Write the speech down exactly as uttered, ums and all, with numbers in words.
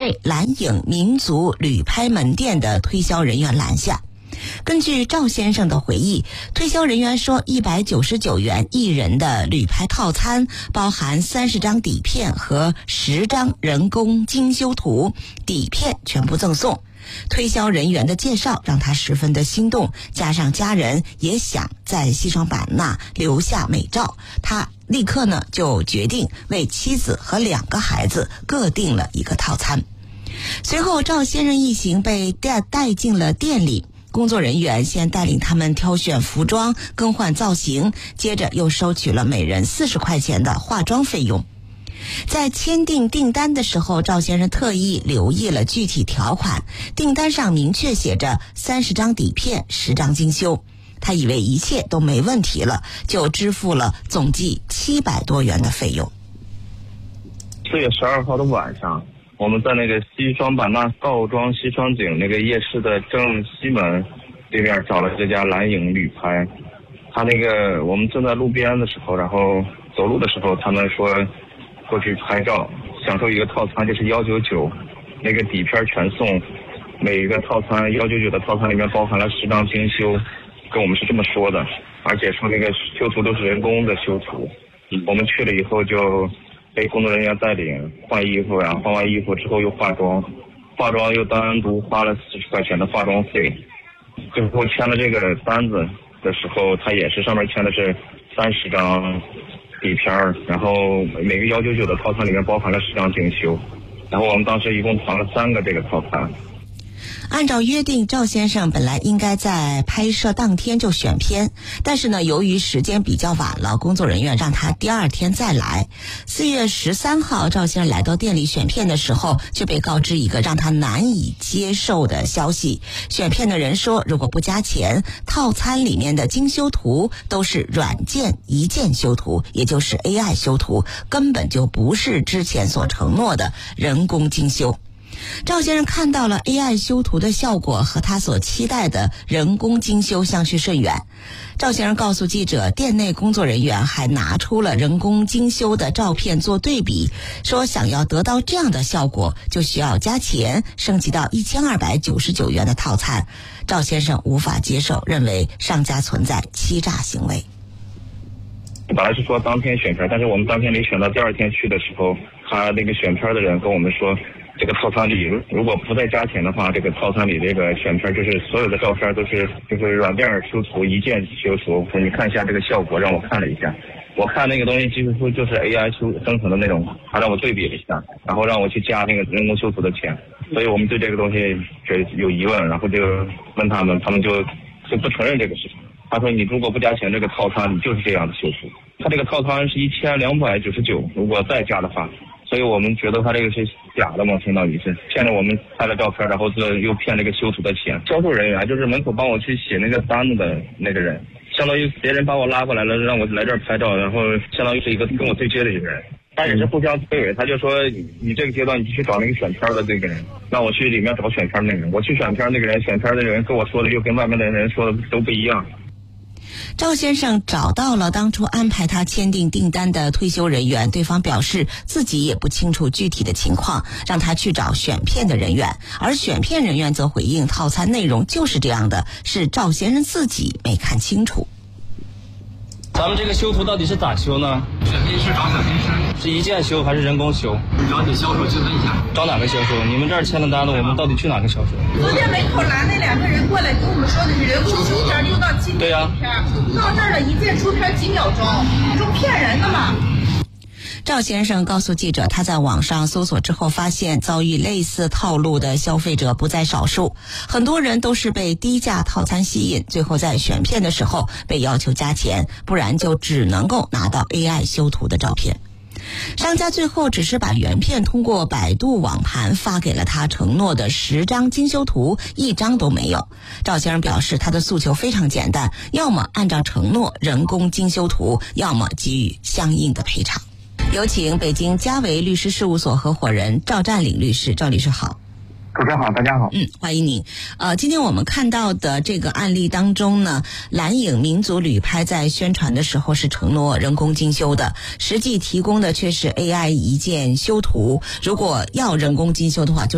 被蓝影民族旅拍门店的推销人员拦下。根据赵先生的回忆，推销人员说一百九十九元一人的旅拍套餐包含三十张底片和十张人工精修图，底片全部赠送。推销人员的介绍让他十分的心动，加上家人也想在西双版纳留下美照，他立刻呢就决定为妻子和两个孩子各订了一个套餐。随后赵先生一行被带带进了店里，工作人员先带领他们挑选服装，更换造型，接着又收取了每人四十块钱的化妆费用。在签订订单的时候，赵先生特意留意了具体条款，订单上明确写着三十张底片，十张精修。他以为一切都没问题了，就支付了总计七百多元的费用。 四月十二号的晚上，我们在那个西双版纳告庄西双景那个夜市的正西门对面找了这家蓝影旅拍。他那个我们正在路边的时候，然后走路的时候，他们说过去拍照，享受一个套餐，就是幺九九，那个底片全送，每一个套餐幺九九的套餐里面包含了十张精修，跟我们是这么说的，而且说那个修图都是人工的修图。我们去了以后就被工作人员带领换衣服，然后换完衣服之后又化妆，化妆又单独花了四十块钱的化妆费。最后签了这个单子的时候，他也是上面签的是三十张底片，然后每个幺九九的套餐里面包含了十张精修，然后我们当时一共团了三个这个套餐。 按照约定，赵先生本来应该在拍摄当天就选片，但是呢，由于时间比较晚了，工作人员让他第二天再来。四月十三号，赵先生来到店里选片的时候，就被告知一个让他难以接受的消息。选片的人说，如果不加钱，套餐里面的精修图都是软件一键修图，也就是 A I 修图，根本就不是之前所承诺的人工精修。赵先生看到了 A I 修图的效果和他所期待的人工精修相去甚远。赵先生告诉记者，店内工作人员还拿出了人工精修的照片做对比，说想要得到这样的效果就需要加钱，升级到一千二百九十九元的套餐。赵先生无法接受，认为商家存在欺诈行为。 本来是说当天选片，但是我们当天没选到第二天去的时候，他那个选片的人跟我们说，这个套餐里如果不再加钱的话，这个套餐里这个选片就是所有的照片都是就是软件修图一键修图，说你看一下这个效果，让我看了一下，我看那个东西几乎就是 A I 修生成的那种，他让我对比了一下，然后让我去加那个人工修图的钱，所以我们对这个东西有疑问，然后就问他们，他们就就不承认这个事情。他说你如果不加钱，这个套餐你就是这样的修图。他这个套餐是一千两百九十九，如果再加的话，所以我们觉得他这个是假的嘛，相当于是骗着我们拍了照片，然后又骗这个修图的钱。销售人员就是门口帮我去写那个单子的那个人，相当于别人把我拉过来了，让我来这儿拍照，然后相当于是一个跟我对接的一个人。他也是互相推诿，他就说你这个阶段你去找那个选片的这个人，让我去里面找选片那个人。我去选片那个人，选片的人跟我说的又跟外面的人说的都不一样。 赵先生找到了当初安排他签订订单的推修人员，对方表示自己也不清楚具体的情况，让他去找选片的人员，而选片人员则回应套餐内容就是这样的，是赵先生自己没看清楚。 咱们这个修图到底是咋修呢？ 选片师找选片师， 是一键修还是人工修？ 找你销售去问一下。 找哪个销售？你们这儿签的单子，我们到底去哪个销售？ 昨天门口拦那两个人过来跟我们说的是人工修片六到七片， 对呀、 啊，到这儿了一键出片几秒钟，这不骗人的吗？ 赵先生告诉记者，他在网上搜索之后发现，遭遇类似套路的消费者不在少数，很多人都是被低价套餐吸引，最后在选片的时候被要求加钱，不然就只能够拿到 A I 修图的照片。商家最后只是把原片通过百度网盘发给了他承诺的十张精修图，一张都没有。赵先生表示，他的诉求非常简单，要么按照承诺人工精修图，要么给予相应的赔偿。有请北京嘉维律师事务所合伙人赵占领律师。赵律师好。 主持人好，大家好。 嗯，欢迎您。呃，今天我们看到的这个案例当中呢，蓝影民族旅拍在宣传的时候是承诺人工精修的，实际提供的却是 A I 一键修图。如果要人工精修的话，就